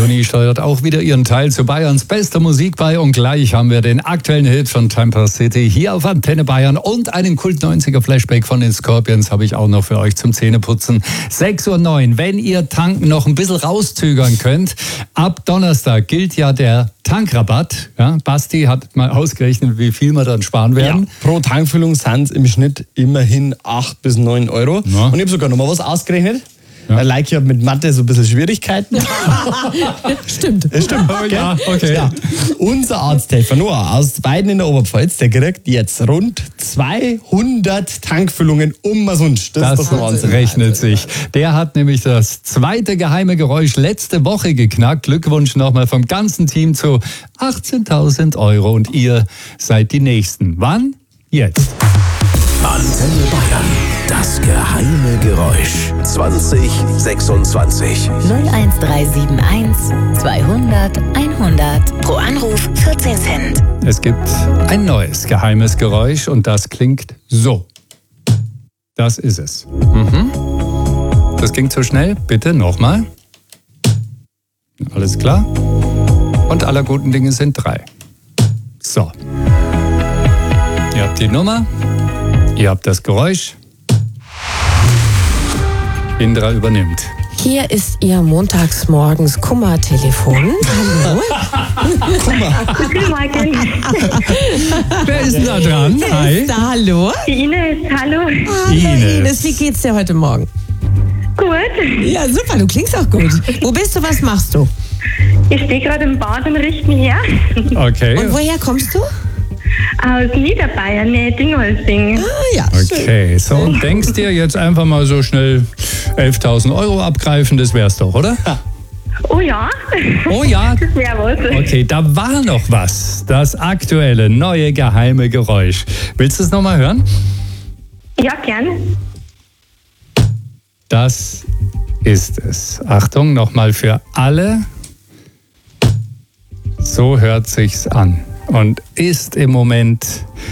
Juni steuert auch wieder ihren Teil zu Bayerns bester Musik bei und gleich haben wir den aktuellen Hit von Tampa City hier auf Antenne Bayern und einen Kult-90er-Flashback von den Scorpions habe ich auch noch für euch zum Zähneputzen. 6:09 Uhr, wenn ihr tanken noch ein bisschen rauszögern könnt, ab Donnerstag gilt ja der Tankrabatt. Ja, Basti hat mal ausgerechnet, wie viel wir dann sparen werden. Ja, pro Tankfüllung sind es im Schnitt immerhin 8 bis 9 Euro. Ja. Und ich habe sogar noch mal was ausgerechnet. Ja. Weil ich habe mit Mathe so ein bisschen Schwierigkeiten. Stimmt. Stimmt. Oh, ja, okay. Ja. Unser Arzthelfer Noah aus Weiden in der Oberpfalz, der kriegt jetzt rund 200 Tankfüllungen umsonst. Das rechnet sich. Der hat nämlich das zweite geheime Geräusch letzte Woche geknackt. Glückwunsch nochmal vom ganzen Team zu 18.000 Euro und ihr seid die Nächsten. Wann? Jetzt. Antenne Bayern. Das geheime Geräusch. 2026. 01371 200 100. Pro Anruf 14 Cent. Es gibt ein neues geheimes Geräusch und das klingt so. Das ist es. Das ging zu schnell. Bitte nochmal. Alles klar? Und aller guten Dinge sind 3. So. Ihr habt die Nummer. Ihr habt das Geräusch. Indra übernimmt. Hier ist Ihr montagsmorgens Kummertelefon. Hallo. Guten Morgen. Wer ist denn da dran? Hi. Ist da, hallo? Die Ines, hallo. Hallo Ines, wie geht's dir heute Morgen? Gut. Ja, super, du klingst auch gut. Wo bist du, was machst du? Ich stehe gerade im Bad und richte mich her. Okay. Und woher kommst du? Aus Niederbayern, Nähe Dingolfing. Ah ja, Okay, so und denkst dir jetzt einfach mal so schnell 11.000 Euro abgreifen, das wär's doch, oder? Oh ja. Oh ja. Das wäre was. Okay, da war noch was. Das aktuelle, neue, geheime Geräusch. Willst du es nochmal hören? Ja, gern. Das ist es. Achtung, nochmal für alle. So hört sich's an. Und ist im Moment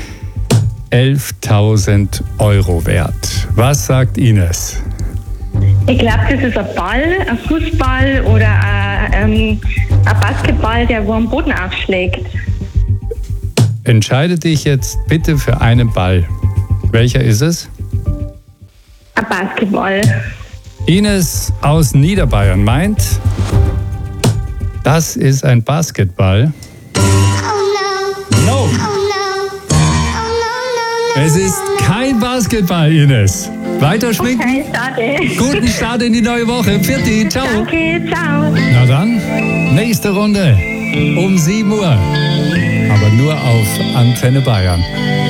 11.000 Euro wert. Was sagt Ines? Ich glaube, das ist ein Ball, ein Fußball oder ein Basketball, der wo am Boden aufschlägt. Entscheide dich jetzt bitte für einen Ball. Welcher ist es? Ein Basketball. Ines aus Niederbayern meint, das ist ein Basketball. No. Es ist kein Basketball, Ines. Weiter schminken. Okay, schade. Guten Start in die neue Woche. Pfiatti, ciao. Danke, ciao. Na dann, nächste Runde um 7 Uhr. Aber nur auf Antenne Bayern.